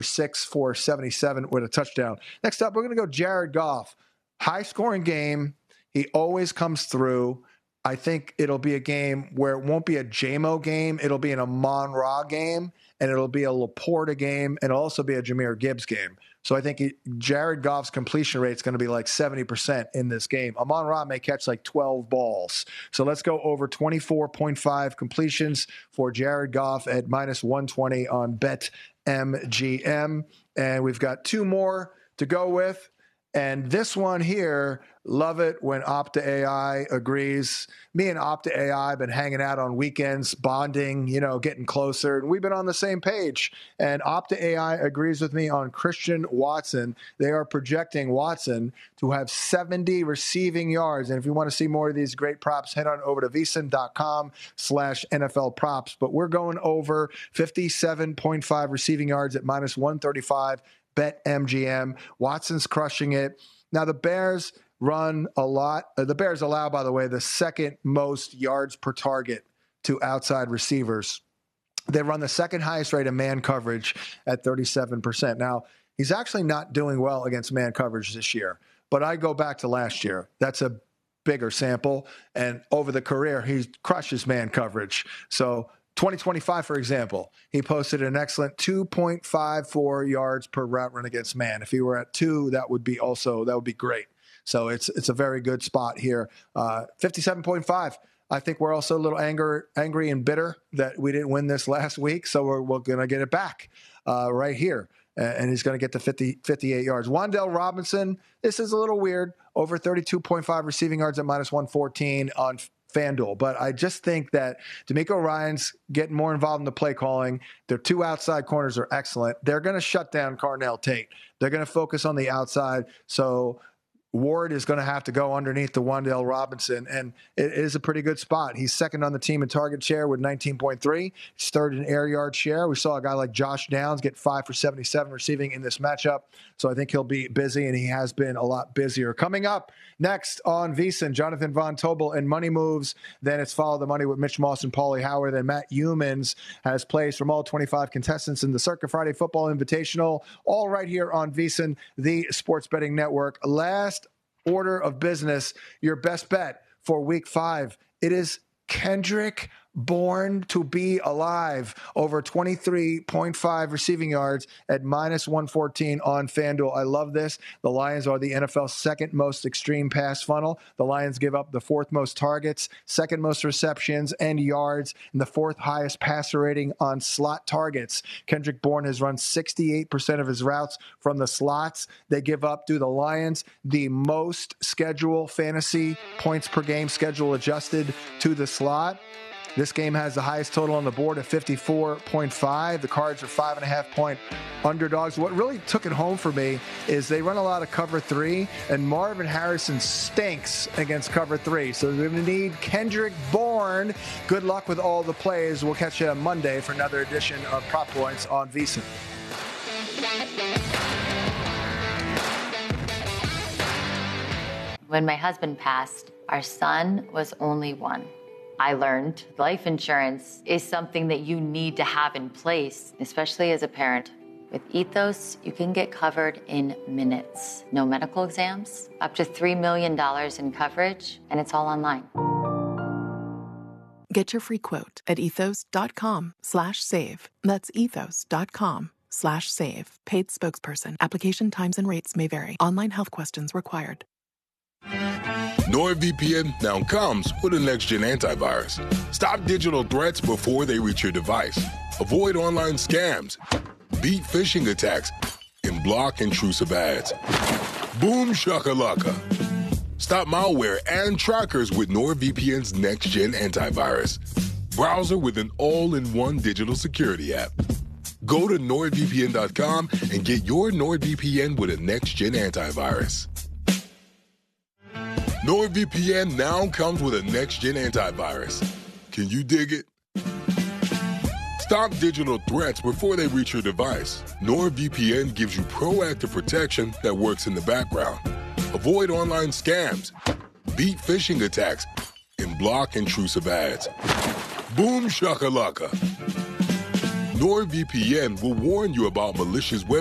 6 for 77 with a touchdown. Next up, we're going to go Jared Goff. High-scoring game. He always comes through. I think it'll be a game where it won't be a JMO game. It'll be an Amon-Ra game, and it'll be a Laporta game, and it'll also be a Jahmyr Gibbs game. So I think Jared Goff's completion rate is going to be like 70% in this game. Amon-Ra may catch like 12 balls. So let's go over 24.5 completions for Jared Goff at minus 120 on BetMGM. And we've got two more to go with. And this one here, love it when Opta AI agrees. Me and Opta AI have been hanging out on weekends, bonding, getting closer. And we've been on the same page. And Opta AI agrees with me on Christian Watson. They are projecting Watson to have 70 receiving yards. And if you want to see more of these great props, head on over to vsin.com/NFL props. But we're going over 57.5 receiving yards at minus 135. BetMGM. Watson's crushing it. Now, the Bears run a lot. The Bears allow, by the way, the second most yards per target to outside receivers. They run the second highest rate of man coverage at 37%. Now, he's actually not doing well against man coverage this year, but I go back to last year. That's a bigger sample, and over the career, he crushes man coverage. So 2025, for example, he posted an excellent 2.54 yards per route run against man. If he were at 2, that would be great. So it's a very good spot here. 57.5. I think we're also a little angry and bitter that we didn't win this last week. So we're going to get it back right here. And he's going to get to 58 yards. Wan'Dale Robinson, this is a little weird. Over 32.5 receiving yards at minus 114 on FanDuel. But I just think that D'Amico Ryan's getting more involved in the play calling. Their two outside corners are excellent. They're going to shut down Carnell Tate. They're going to focus on the outside. So Ward is going to have to go underneath the Wan'Dale Robinson, and it is a pretty good spot. He's second on the team in target share with 19.3. He's third in air yard share. We saw a guy like Josh Downs get 5 for 77 receiving in this matchup, so I think he'll be busy, and he has been a lot busier. Coming up next on VSiN, Jonathan Von Tobel and Money Moves. Then it's Follow the Money with Mitch Moss and Paulie Howard. Then Matt Humans has plays from all 25 contestants in the Circa Friday Football Invitational, all right here on VSiN, the Sports Betting Network. Last order of business, your best bet for week 5. It is Kendrick Bourne to be alive, over 23.5 receiving yards at minus 114 on FanDuel. I love this. The Lions are the NFL's second most extreme pass funnel. The Lions give up the fourth most targets, second most receptions and yards, and the fourth highest passer rating on slot targets. Kendrick Bourne has run 68% of his routes from the slots. They give up, through the Lions, the most schedule fantasy points per game, schedule adjusted to the slot. This game has the highest total on the board at 54.5. The Cards are 5.5-point underdogs. What really took it home for me is they run a lot of cover 3, and Marvin Harrison stinks against cover 3. So they're going to need Kendrick Bourne. Good luck with all the plays. We'll catch you on Monday for another edition of Prop Points on VSiN. When my husband passed, our son was only 1. I learned life insurance is something that you need to have in place, especially as a parent. With Ethos, you can get covered in minutes. No medical exams, up to $3 million in coverage, and it's all online. Get your free quote at ethos.com/save. That's ethos.com/save. Paid spokesperson. Application times and rates may vary. Online health questions required. NordVPN now comes with a next-gen antivirus. Stop digital threats before they reach your device. Avoid online scams, beat phishing attacks, and block intrusive ads. Boom shakalaka. Stop malware and trackers with NordVPN's next-gen antivirus. Browser with an all-in-one digital security app. Go to NordVPN.com and get your NordVPN with a next-gen antivirus. NordVPN now comes with a next-gen antivirus. Can you dig it? Stop digital threats before they reach your device. NordVPN gives you proactive protection that works in the background. Avoid online scams, beat phishing attacks, and block intrusive ads. Boom shakalaka. NordVPN will warn you about malicious web